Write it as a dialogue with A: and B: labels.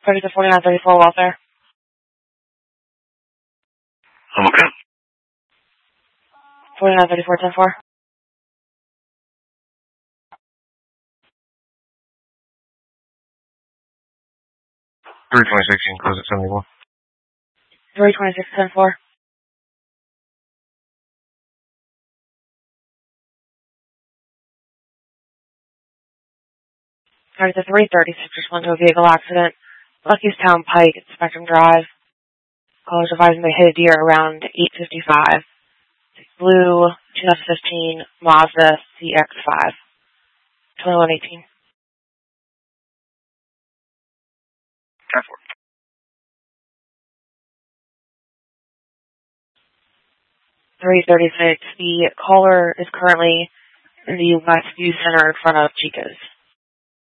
A: Project 4934 welfare.
B: I'm okay.
A: 4934-10-4.
B: 326, close at 71.
A: 326-10-4. Project 336, respond to a vehicle accident. Luckystown Pike at Spectrum Drive. Callers advising they hit a deer around 8:55. Blue 2015 Mazda CX-5. 2118. 336. The caller is currently in the Westview Center in front of Chico's.